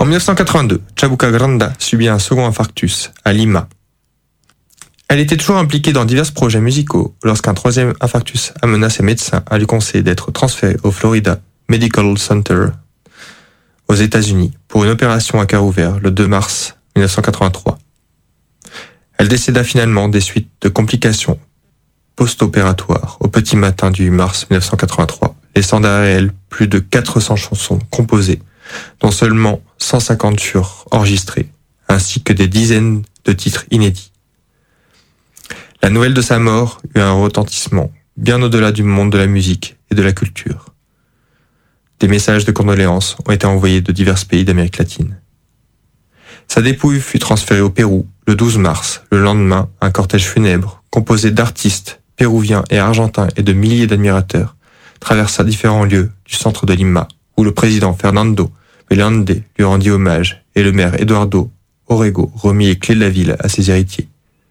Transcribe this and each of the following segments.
1982, Chabuca Granda subit un second infarctus à Lima. Elle était toujours impliquée dans divers projets musicaux lorsqu'un troisième infarctus amena ses médecins à lui conseiller d'être transférée au Florida Medical Center aux États-Unis pour une opération à cœur ouvert le 2 mars 1983. Elle décéda finalement des suites de complications post-opératoires au petit matin du 8 mars 1983, laissant derrière elle plus de 400 chansons composées, dont seulement 150 furent enregistrées, ainsi que des dizaines de titres inédits. La nouvelle de sa mort eut un retentissement bien au-delà du monde de la musique et de la culture. Des messages de condoléances ont été envoyés de divers pays d'Amérique latine. Sa dépouille fut transférée au Pérou le 12 mars. Le lendemain, un cortège funèbre, composé d'artistes péruviens et argentins et de milliers d'admirateurs, traversa différents lieux du centre de Lima, où le président Fernando Belaúnde lui rendit hommage et le maire Eduardo Orrego remit les clés de la ville à ses héritiers.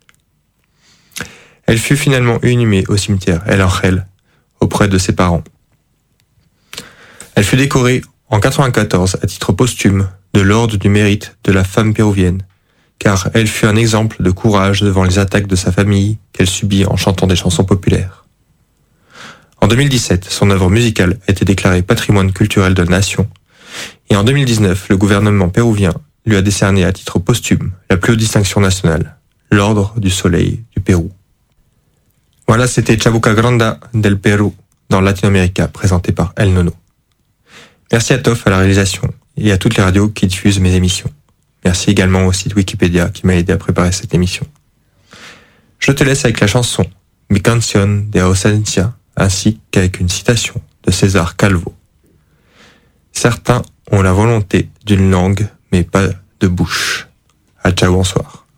Elle fut finalement inhumée au cimetière El Ángel, auprès de ses parents. Elle fut décorée en 1994 à titre posthume de l'Ordre du mérite de la femme péruvienne, car elle fut un exemple de courage devant les attaques de sa famille qu'elle subit en chantant des chansons populaires. En 2017, son œuvre musicale a été déclarée patrimoine culturel de la nation, et en 2019, le gouvernement péruvien lui a décerné à titre posthume la plus haute distinction nationale, l'Ordre du Soleil du Pérou. Voilà, c'était Chabuca Granda del Perú dans Latinoamérica, présenté par El Nono. Merci à Toff à la réalisation et à toutes les radios qui diffusent mes émissions. Merci également au site Wikipédia qui m'a aidé à préparer cette émission. Je te laisse avec la chanson Mi Canción de Ausencia ainsi qu'avec une citation de César Calvo. Certains ont la volonté d'une langue mais pas de bouche. À ciao, bonsoir.